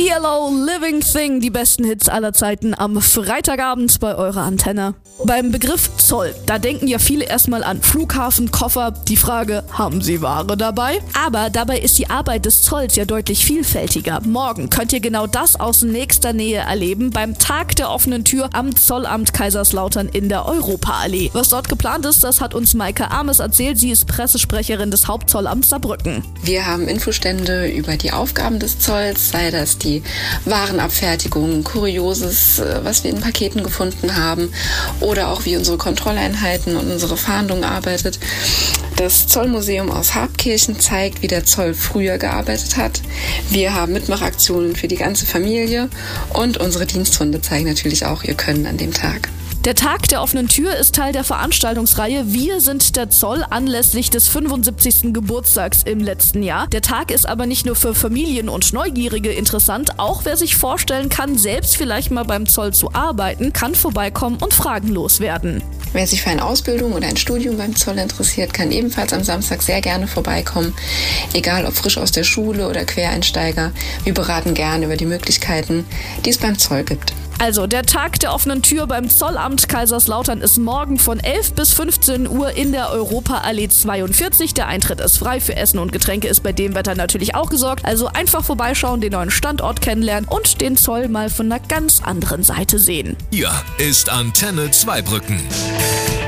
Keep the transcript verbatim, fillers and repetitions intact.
E L O Living Thing, die besten Hits aller Zeiten am Freitagabend bei eurer Antenne. Beim Begriff Zoll, da denken ja viele erstmal an Flughafen, Koffer, die Frage, haben sie Ware dabei? Aber dabei ist die Arbeit des Zolls ja deutlich vielfältiger. Morgen könnt ihr genau das aus nächster Nähe erleben beim Tag der offenen Tür am Zollamt Kaiserslautern in der Europaallee. Was dort geplant ist, das hat uns Maike Ames erzählt. Sie ist Pressesprecherin des Hauptzollamts Saarbrücken. Wir haben Infostände über die Aufgaben des Zolls, sei das die Warenabfertigung, Kurioses, was wir in Paketen gefunden haben, oder auch wie unsere Kontrolleinheiten und unsere Fahndung arbeitet. Das Zollmuseum aus Habkirchen zeigt, wie der Zoll früher gearbeitet hat. Wir haben Mitmachaktionen für die ganze Familie und unsere Diensthunde zeigen natürlich auch ihr Können an dem Tag. Der Tag der offenen Tür ist Teil der Veranstaltungsreihe Wir sind der Zoll anlässlich des fünfundsiebzigsten Geburtstags im letzten Jahr. Der Tag ist aber nicht nur für Familien und Neugierige interessant, auch wer sich vorstellen kann, selbst vielleicht mal beim Zoll zu arbeiten, kann vorbeikommen und Fragen loswerden. Wer sich für eine Ausbildung oder ein Studium beim Zoll interessiert, kann ebenfalls am Samstag sehr gerne vorbeikommen. Egal ob frisch aus der Schule oder Quereinsteiger, wir beraten gerne über die Möglichkeiten, die es beim Zoll gibt. Also, der Tag der offenen Tür beim Zollamt Kaiserslautern ist morgen von elf bis fünfzehn Uhr in der Europaallee zweiundvierzig. Der Eintritt ist frei, für Essen und Getränke ist bei dem Wetter natürlich auch gesorgt. Also einfach vorbeischauen, den neuen Standort kennenlernen und den Zoll mal von einer ganz anderen Seite sehen. Hier ist Antenne Zweibrücken.